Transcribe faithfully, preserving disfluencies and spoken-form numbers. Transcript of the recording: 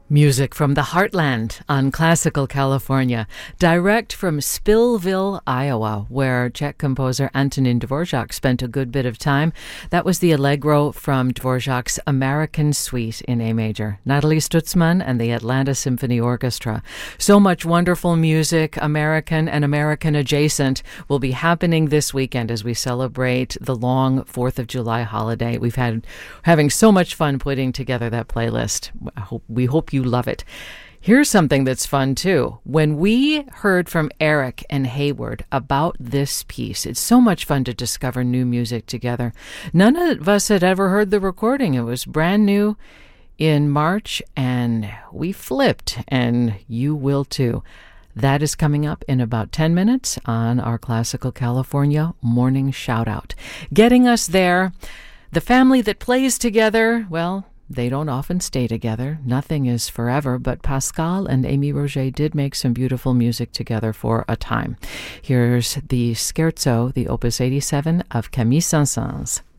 Music from the Heartland on Classical California, direct from Spillville, Iowa, where Czech composer Antonín Dvořák spent a good bit of time. That was the Allegro from Dvořák's American Suite in A major. Natalie Stutzman and the Atlanta Symphony Orchestra. So much wonderful music, American and American adjacent, will be happening this weekend as we celebrate the long fourth of July holiday. We've had having so much fun putting together that playlist. I hope, we hope you love it. Here's something that's fun too. When we heard from Eric and Hayward about this piece, it's so much fun to discover new music together. None of us had ever heard the recording. It was brand new in March, and we flipped, and you will too. That is coming up in about ten minutes on our Classical California Morning Shoutout. Getting us there, the family that plays together, well, they don't often stay together. Nothing is forever, but Pascal and Amy Roger did make some beautiful music together for a time. Here's the Scherzo, the Opus eighty-seven of Camille Saint-Saëns.